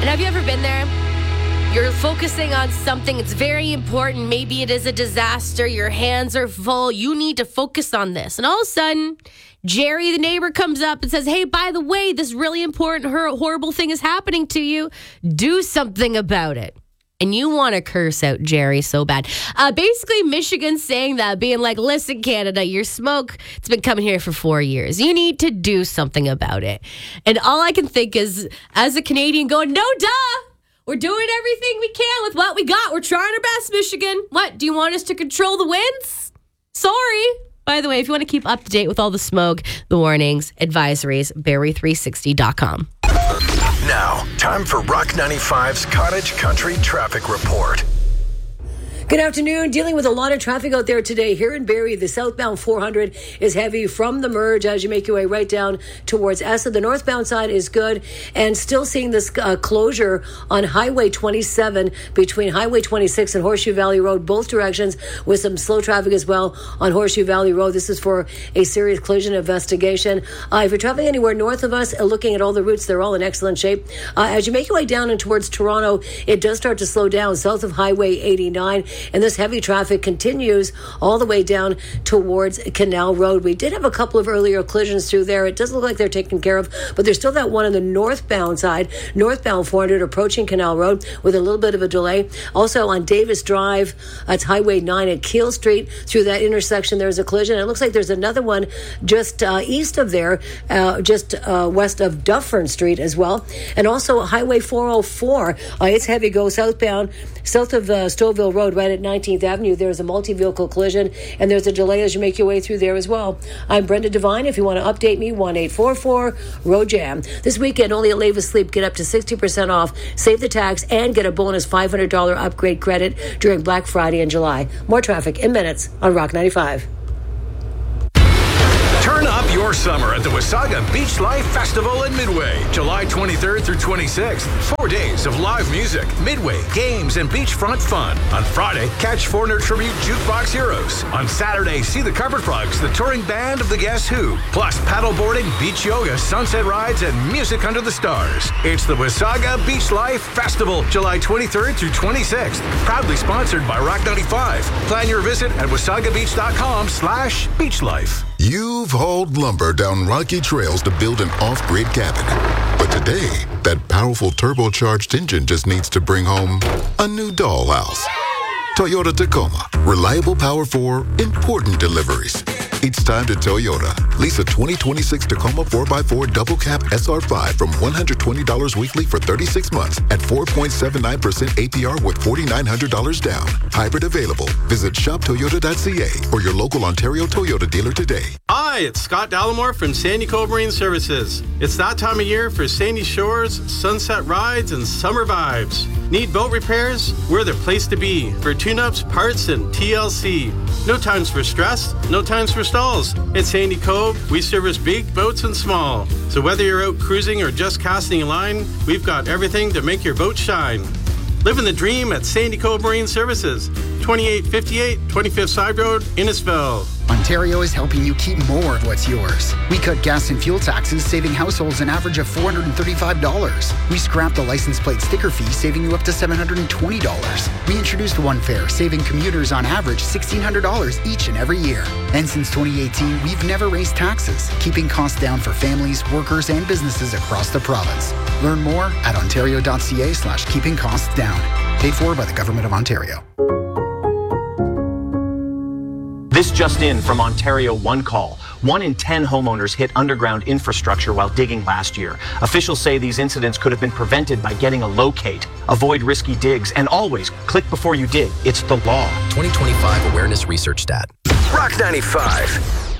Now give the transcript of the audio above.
And have you ever been there? You're focusing on something, it's very important. Maybe it is a disaster. Your hands are full. You need to focus on this. And all of a sudden, Jerry, the neighbor, comes up and says, hey, by the way, this really important, horrible thing is happening to you. Do something about it. And you want to curse out Jerry so bad. Basically, Michigan's saying that, being like, listen, Canada, your smoke, it's been coming here for 4 years. You need to do something about it. And all I can think is, as a Canadian, going, no, duh. We're doing everything we can with what we got. We're trying our best, Michigan. What, do you want us to control the winds? Sorry. By the way, if you want to keep up to date with all the smoke, the warnings, advisories, Barrie360.com. Now, time for Rock 95's Cottage Country Traffic Report. Good afternoon. Dealing with a lot of traffic out there today. Here in Barrie, the southbound 400 is heavy from the merge as you make your way right down towards Essa. The northbound side is good, and still seeing this closure on Highway 27 between Highway 26 and Horseshoe Valley Road, both directions, with some slow traffic as well on Horseshoe Valley Road. This is for a serious collision investigation. If you're traveling anywhere north of us, looking at all the routes, they're all in excellent shape. As you make your way down and towards Toronto, it does start to slow down south of Highway 89. And this heavy traffic continues all the way down towards Canal Road. We did have a couple of earlier collisions through there. It doesn't look like they're taken care of, but there's still that one on the northbound side, northbound 400 approaching Canal Road with a little bit of a delay. Also on Davis Drive, it's Highway 9 at Keele Street. Through that intersection, there's a collision. It looks like there's another one just east of there, just west of Dufferin Street as well. And also Highway 404, it's heavy, go southbound, south of Stouffville Road, right at 19th Avenue. There's a multi-vehicle collision, and there's a delay as you make your way through there as well. I'm Brenda Devine. If you want to update me, 1-844-ROAD-JAM. This weekend, only at Leva Sleep, get up to 60% off, save the tax, and get a bonus $500 upgrade credit during Black Friday in July. More traffic in minutes on Rock 95. Turn up your summer at the Wasaga Beach Life Festival in Midway, July 23rd through 26th. 4 days of live music, Midway, games, and beachfront fun. On Friday, catch Foreigner Tribute Jukebox Heroes. On Saturday, see the Carpet Frogs, the touring band of the Guess Who. Plus, paddleboarding, beach yoga, sunset rides, and music under the stars. It's the Wasaga Beach Life Festival, July 23rd through 26th. Proudly sponsored by Rock 95. Plan your visit at wasagabeach.com/beachlife. You've hauled lumber down rocky trails to build an off-grid cabin. But today, that powerful turbocharged engine just needs to bring home a new dollhouse. Toyota Tacoma. Reliable power for important deliveries. It's time to Toyota. Lease a 2026 Tacoma 4x4 double cab SR5 from $120 weekly for 36 months at 4.79% APR with $4,900 down. Hybrid available. Visit shoptoyota.ca or your local Ontario Toyota dealer today. Hi, it's Scott Dallimore from Sandy Cove Marine Services. It's that time of year for sandy shores, sunset rides, and summer vibes. Need boat repairs? We're the place to be for tune-ups, parts, and TLC. No times for stress, no times for stalls. At Sandy Cove, we service big boats and small. So whether you're out cruising or just casting a line, we've got everything to make your boat shine. Living the dream at Sandy Cove Marine Services, 2858 25th Side Road, Innisfil. Ontario is helping you keep more of what's yours. We cut gas and fuel taxes, saving households an average of $435. We scrapped the license plate sticker fee, saving you up to $720. We introduced One Fare, saving commuters on average $1,600 each and every year. And since 2018, we've never raised taxes, keeping costs down for families, workers, and businesses across the province. Learn more at ontario.ca/keeping costs down. Paid for by the Government of Ontario. This just in from Ontario One Call. 1 in 10 homeowners hit underground infrastructure while digging last year. Officials say these incidents could have been prevented by getting a locate. Avoid risky digs and always click before you dig. It's the law. 2025 Awareness Research Stat. Rock 95.